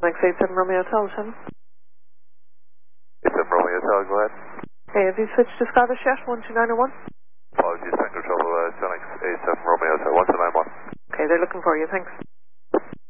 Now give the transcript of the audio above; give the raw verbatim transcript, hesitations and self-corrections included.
Next eight seven Romeo Hotel, Shannon. eight seven Romeo Hotel, go ahead. Okay, have you switched to Scottish yet? one two nine oh one? Apologies, Tango Trouble, uh, Sonic eight seven Romeo Hotel, one two nine one. Okay, they're looking for you, thanks.